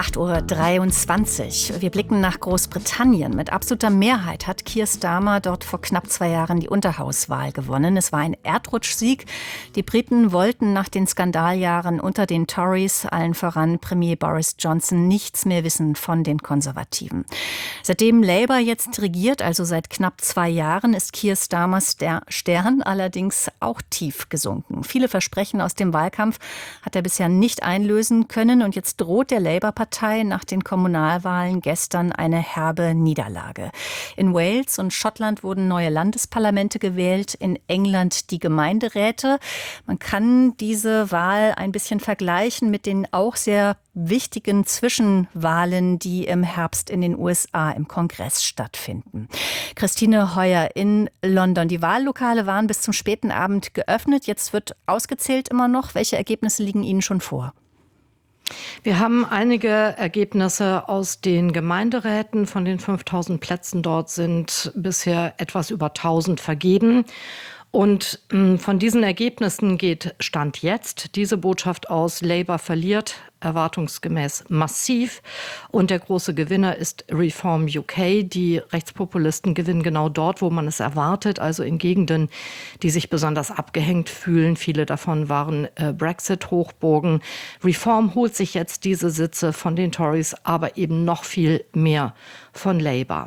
8:23 Uhr. Wir blicken nach Großbritannien. Mit absoluter Mehrheit hat Keir Starmer dort vor knapp 2 Jahren die Unterhauswahl gewonnen. Es war ein Erdrutschsieg. Die Briten wollten nach den Skandaljahren unter den Tories, allen voran Premier Boris Johnson, nichts mehr wissen von den Konservativen. Seitdem Labour jetzt regiert, also seit knapp 2 Jahren, ist Keir Starmers Stern allerdings auch tief gesunken. Viele Versprechen aus dem Wahlkampf hat er bisher nicht einlösen können und jetzt droht der Labour-Partei nach den Kommunalwahlen gestern eine herbe Niederlage. In Wales und Schottland wurden neue Landesparlamente gewählt, in England die Gemeinderäte. Man kann diese Wahl ein bisschen vergleichen mit den auch sehr wichtigen Zwischenwahlen, die im Herbst in den USA im Kongress stattfinden. Christine Heuer in London. Die Wahllokale waren bis zum späten Abend geöffnet. Jetzt wird ausgezählt immer noch. Welche Ergebnisse liegen Ihnen schon vor? Wir haben einige Ergebnisse aus den Gemeinderäten. Von den 5.000 Plätzen dort sind bisher etwas über 1.000 vergeben. Und von diesen Ergebnissen geht Stand jetzt diese Botschaft aus: Labour verliert erwartungsgemäß massiv. Und der große Gewinner ist Reform UK. Die Rechtspopulisten gewinnen genau dort, wo man es erwartet, also in Gegenden, die sich besonders abgehängt fühlen. Viele davon waren Brexit-Hochburgen. Reform holt sich jetzt diese Sitze von den Tories, aber eben noch viel mehr von Labour.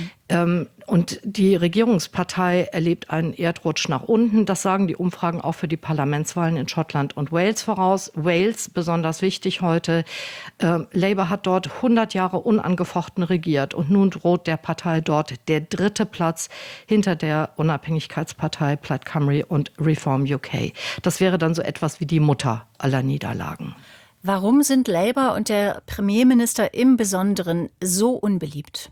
Und die Regierungspartei erlebt einen Erdrutsch nach unten. Das sagen die Umfragen auch für die Parlamentswahlen in Schottland und Wales voraus. Wales, besonders wichtig heute. Labour hat dort 100 Jahre unangefochten regiert. Und nun droht der Partei dort der 3. Platz hinter der Unabhängigkeitspartei Plaid Cymru und Reform UK. Das wäre dann so etwas wie die Mutter aller Niederlagen. Warum sind Labour und der Premierminister im Besonderen so unbeliebt?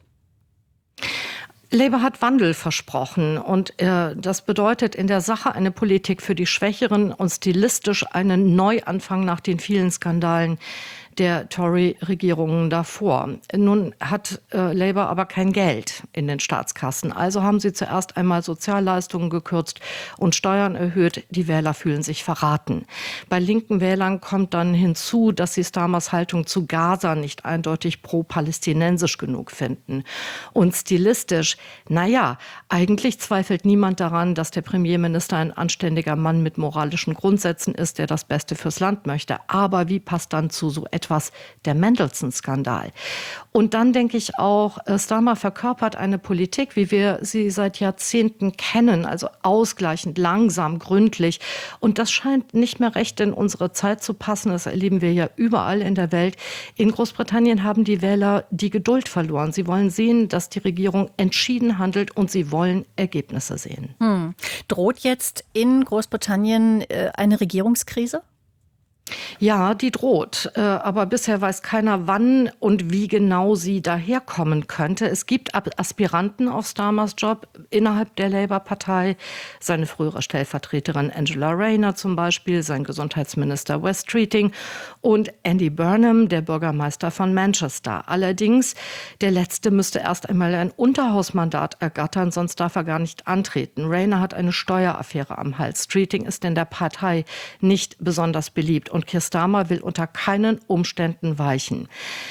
Labour hat Wandel versprochen und das bedeutet in der Sache eine Politik für die Schwächeren und stilistisch einen Neuanfang nach den vielen Skandalen der Tory-Regierungen davor. Nun hat Labour aber kein Geld in den Staatskassen. Also haben sie zuerst einmal Sozialleistungen gekürzt und Steuern erhöht. Die Wähler fühlen sich verraten. Bei linken Wählern kommt dann hinzu, dass sie Starmers Haltung zu Gaza nicht eindeutig pro-palästinensisch genug finden. Und stilistisch, eigentlich zweifelt niemand daran, dass der Premierminister ein anständiger Mann mit moralischen Grundsätzen ist, der das Beste fürs Land möchte. Aber wie passt dann zu so etwas der Mendelssohn-Skandal? Und dann denke ich auch, Starmer verkörpert eine Politik, wie wir sie seit Jahrzehnten kennen, also ausgleichend, langsam, gründlich. Und das scheint nicht mehr recht in unsere Zeit zu passen. Das erleben wir ja überall in der Welt. In Großbritannien haben die Wähler die Geduld verloren. Sie wollen sehen, dass die Regierung entschieden handelt und sie wollen Ergebnisse sehen. Droht jetzt in Großbritannien eine Regierungskrise? Ja, die droht. Aber bisher weiß keiner, wann und wie genau sie daherkommen könnte. Es gibt Aspiranten auf Starmers Job innerhalb der Labour-Partei. Seine frühere Stellvertreterin Angela Rayner zum Beispiel, sein Gesundheitsminister Wes Streeting und Andy Burnham, der Bürgermeister von Manchester. Allerdings, der Letzte müsste erst einmal ein Unterhausmandat ergattern, sonst darf er gar nicht antreten. Rayner hat eine Steueraffäre am Hals. Streeting ist in der Partei nicht besonders beliebt. Und Keir Starmer will unter keinen Umständen weichen.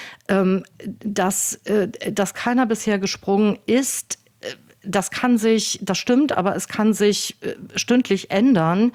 Dass keiner bisher gesprungen ist, das stimmt, aber es kann sich stündlich ändern.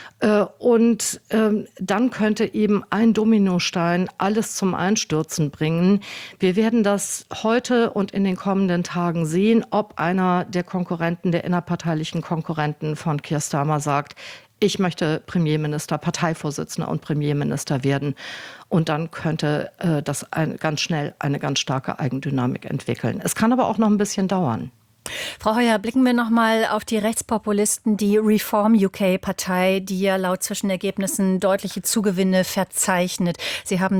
Und dann könnte eben ein Dominostein alles zum Einstürzen bringen. Wir werden das heute und in den kommenden Tagen sehen, ob einer der Konkurrenten, der innerparteilichen Konkurrenten von Keir Starmer sagt: Ich möchte Premierminister, Parteivorsitzender und Premierminister werden. Und dann könnte das ganz schnell eine ganz starke Eigendynamik entwickeln. Es kann aber auch noch ein bisschen dauern. Frau Heuer, blicken wir noch mal auf die Rechtspopulisten, die Reform UK-Partei, die ja laut Zwischenergebnissen deutliche Zugewinne verzeichnet. Sie haben